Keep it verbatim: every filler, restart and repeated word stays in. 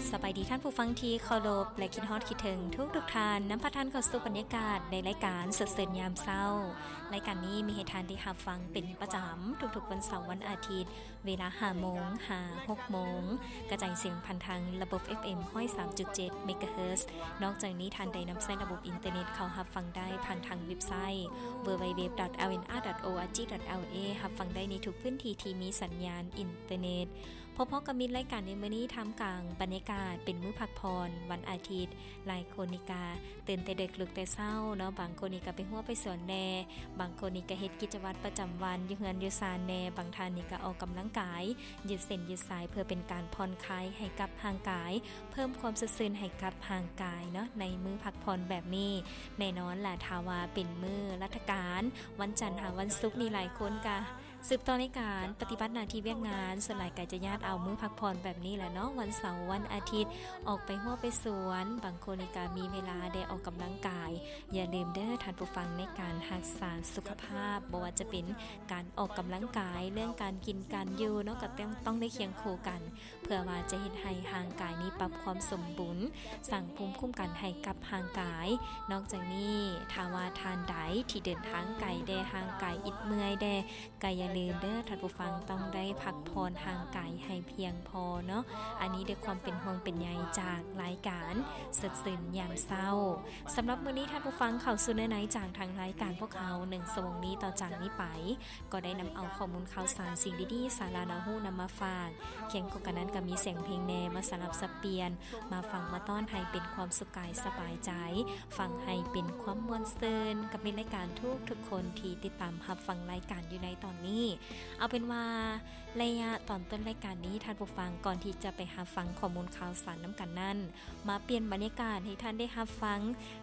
สบายดีท่านผู้ฟังที่เคารพและคิดฮอดคิดถึงทุกทุกท่านนำพาท่านเข้าสู่บรรยากาศในรายการสดๆยามเช้ารายการนี้มีให้ท่านได้รับฟังเป็นประจำทุกๆวันเสาร์วันอาทิตย์เวลา ห้าโมง ถึง หกโมงกระจายเสียงผ่านทางระบบ เอฟ เอ็ม หนึ่งร้อยสามจุดเจ็ด เมกะเฮิรตซ์นอกจากนี้ท่านได้นำใช้ระบบอินเทอร์เน็ตเข้ารับฟังได้ผ่านทางเว็บไซต์ ดับเบิลยู ดับเบิลยู ดับเบิลยู ดอท แอล เอ็น อาร์ ดอท โอ อาร์ จี ดอท แอล เอ รับฟังได้ในทุกพื้นที่ที่มีสัญญาณอินเทอร์เน็ตพบๆกับมิตรรายการในมื้อนี้ท่ามกลางบรรยากาศเป็นมื้อพักผ่อนวันอาทิตย์หลายคนนี่ก็ตื่นแต่ดึกลุกแต่เช้าเนาะบางคนนี่ก็ไปฮัวไปสวนแน่บางคนนี่ก็เฮ็ดกิจวัตรประจำวันอยู่เฮือนอยู่ศาลแน่บางท่านนี่ก็ออกกำลังกายยืดเส้นยืดสายเพื่อเป็นการผ่อนคลายให้กับร่างกายเพิ่มความสดชื่นให้กับร่างกายเนาะในมื้อพักผ่อนแบบนี้แน่นอนล่ะถ้าว่าเป็นมื้อราชการวันจันทร์ถึงวันศุกร์นี่หลายคนก็สืบต่อในการปฏิบัติหน้าที่เวียกงานส่วนหลายก็จะญาติเอามื้อพักผ่อนแบบนี้แหละเนาะวันเสาร์วันอาทิตย์ออกไปฮัวไปสวนบางคนนี่ก็มีเวลาได้ออกกำลังกายอย่าลืมเด้อท่านผู้ฟังในการรักษาสุขภาพบ่ว่าจะเป็นการออกกำลังกายเรื่องการกินการอยู่เนาะก็ต้องต้องได้เคียงคู่กันเพื่อว่าจะเฮ็ดให้ร่างกายนี้ปรับความสมดุลสร้างภูมิคุ้มกันให้กับร่างกายนอกจากนี้ถ้าว่าทานใดที่เดินทางไกลแด่ร่างกายอิดเมื่อยแด่ก็อย่าลืมเด้อท่านผู้ฟังต้องได้พักผ่อนร่างกายให้เพียงพอเนาะอันนี้ด้วยความเป็นห่วงเป็นใยจากรายการสดชื่นยามเช้าสำหรับมื้อนี้ท่านผู้ฟังเข้าสู่ในๆจากทางรายการพวกเขาหนึ่งชั่วโมงนี้ต่อจากนี้ไปก็ได้นำเอาข้อมูลข่าวสารสิ่งดีๆสาระน่ารู้นำมาฝากเคียงคู่กันนั้นก็มีเสียงเพลงแนมาสลับสับเปลี่ยนมาฟังมาต้อนให้เป็นความสุขกายสบายใจฟังให้เป็นความม่วนซื่นกับมีรายการทุกทุกคนที่ติดตามรับฟังรายการอยู่ในตอนนี้เอาเป็นว่าระยะตอนต้นรายการนี้ท่านผู้ฟังก่อนที่จะไปรับฟังข้อมูลข่าวสารน้ำกันนั้นมาเปลี่ยนบรรยากาศให้ท่านได้รับฟัง